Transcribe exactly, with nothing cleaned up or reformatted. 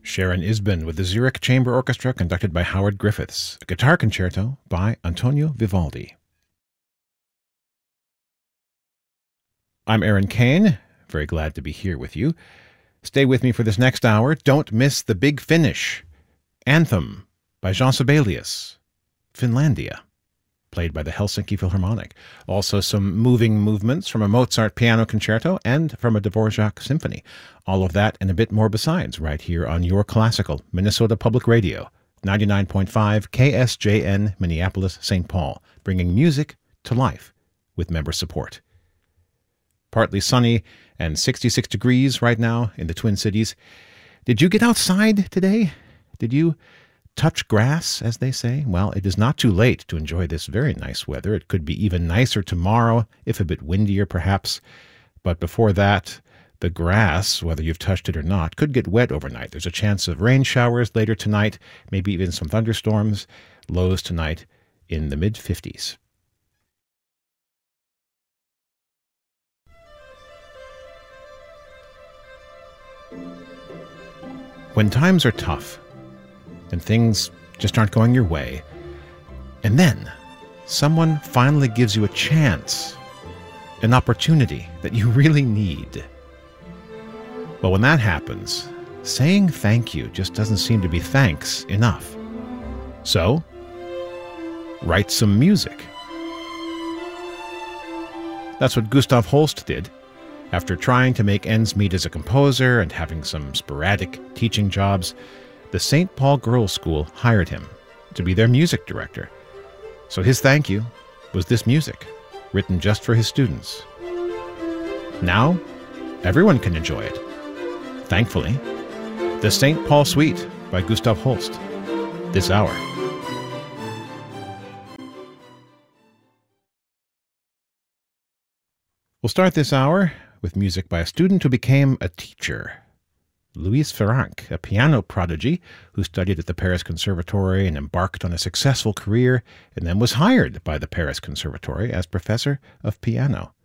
Sharon Isbin with the Zurich Chamber Orchestra conducted by Howard Griffiths, a guitar concerto by Antonio Vivaldi. I'm Aaron Kane, very glad to be here with you. Stay with me for this next hour. Don't miss The Big Finish, Anthem by Jean Sibelius, Finlandia, played by the Helsinki Philharmonic. Also some moving movements from a Mozart piano concerto and from a Dvorak symphony. All of that and a bit more besides right here on your classical Minnesota Public Radio, ninety-nine point five K S J N Minneapolis, Saint Paul, bringing music to life with member support. Partly sunny and sixty-six degrees right now in the Twin Cities. Did you get outside today? Did you touch grass, as they say? Well, it is not too late to enjoy this very nice weather. It could be even nicer tomorrow, if a bit windier perhaps. But before that, the grass, whether you've touched it or not, could get wet overnight. There's a chance of rain showers later tonight, maybe even some thunderstorms. Lows tonight in the mid fifties. When times are tough and things just aren't going your way, and then someone finally gives you a chance, an opportunity that you really need. Well, when that happens, saying thank you just doesn't seem to be thanks enough. So, write some music. That's what Gustav Holst did. After trying to make ends meet as a composer and having some sporadic teaching jobs, the Saint Paul Girls' School hired him to be their music director. So his thank you was this music, written just for his students. Now, everyone can enjoy it. Thankfully, the Saint Paul Suite by Gustav Holst, this hour. We'll start this hour with music by a student who became a teacher. Louise Ferranc, a piano prodigy who studied at the Paris Conservatory and embarked on a successful career, and then was hired by the Paris Conservatory as professor of piano.